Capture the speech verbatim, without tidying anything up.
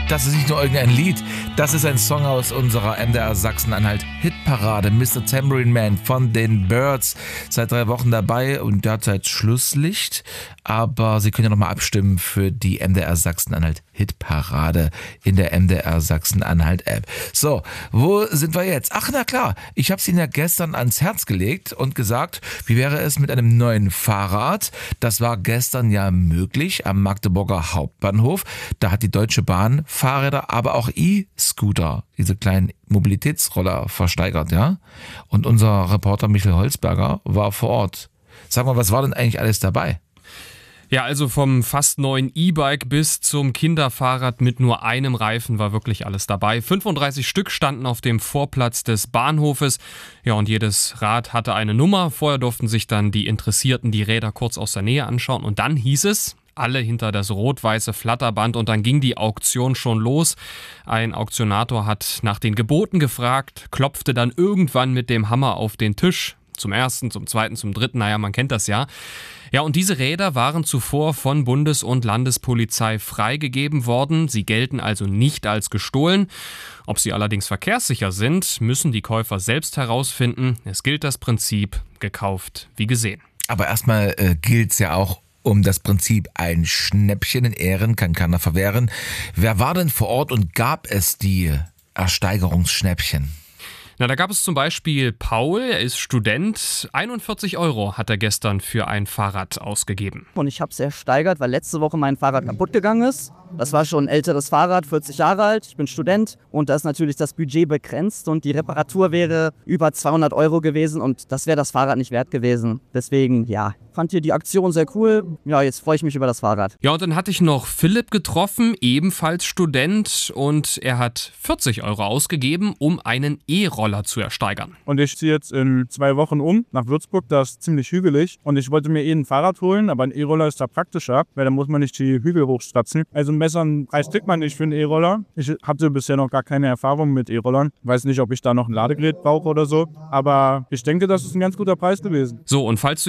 Das ist nicht nur irgendein Lied, das ist ein Song aus unserer M D R Sachsen-Anhalt Hitparade. Mister Tambourine Man von den Byrds. Seit drei Wochen dabei und derzeit Schlusslicht. Aber Sie können ja nochmal abstimmen für die M D R Sachsen-Anhalt Hitparade in der M D R Sachsen-Anhalt App. So, wo sind wir jetzt? Ach, na klar, ich habe es Ihnen ja gestern ans Herz gelegt und gesagt, wie wäre es mit einem neuen Fahrrad? Das war gestern ja möglich am Magdeburger Hauptbahnhof. Da hat die Deutsche Bahn Fahrräder, aber auch E-Scooter, diese kleinen Mobilitätsroller versteigert, ja. Und unser Reporter Michael Holzberger war vor Ort. Sag mal, was war denn eigentlich alles dabei? Ja, also vom fast neuen E-Bike bis zum Kinderfahrrad mit nur einem Reifen war wirklich alles dabei. fünfunddreißig Stück standen auf dem Vorplatz des Bahnhofes. Ja, und jedes Rad hatte eine Nummer. Vorher durften sich dann die Interessierten die Räder kurz aus der Nähe anschauen. Und dann hieß es, alle hinter das rot-weiße Flatterband, und dann ging die Auktion schon los. Ein Auktionator hat nach den Geboten gefragt, klopfte dann irgendwann mit dem Hammer auf den Tisch. Zum ersten, zum zweiten, zum dritten, naja, man kennt das ja. Ja, und diese Räder waren zuvor von Bundes- und Landespolizei freigegeben worden. Sie gelten also nicht als gestohlen. Ob sie allerdings verkehrssicher sind, müssen die Käufer selbst herausfinden. Es gilt das Prinzip, gekauft wie gesehen. Aber erstmal äh, gilt es ja auch um das Prinzip, ein Schnäppchen in Ehren kann keiner verwehren. Wer war denn vor Ort und gab es die Ersteigerungsschnäppchen? Na, da gab es zum Beispiel Paul, er ist Student. einundvierzig Euro hat er gestern für ein Fahrrad ausgegeben. Und ich habe es ersteigert, weil letzte Woche mein Fahrrad kaputt gegangen ist. Das war schon ein älteres Fahrrad, vierzig Jahre alt, ich bin Student und da ist natürlich das Budget begrenzt und die Reparatur wäre über zweihundert Euro gewesen und das wäre das Fahrrad nicht wert gewesen. Deswegen, ja, fand hier die Aktion sehr cool. Ja, jetzt freue ich mich über das Fahrrad. Ja, und dann hatte ich noch Philipp getroffen, ebenfalls Student, und er hat vierzig Euro ausgegeben, um einen E-Roller zu ersteigern. Und ich ziehe jetzt in zwei Wochen um nach Würzburg, das ist ziemlich hügelig und ich wollte mir eh ein Fahrrad holen, aber ein E-Roller ist da praktischer, weil da muss man nicht die Hügel hochstratzen. Also einen besseren Preis kriegt man nicht für einen E-Roller. Ich hatte bisher noch gar keine Erfahrung mit E-Rollern. Weiß nicht, ob ich da noch ein Ladegerät brauche oder so, aber ich denke, das ist ein ganz guter Preis gewesen. So, und falls du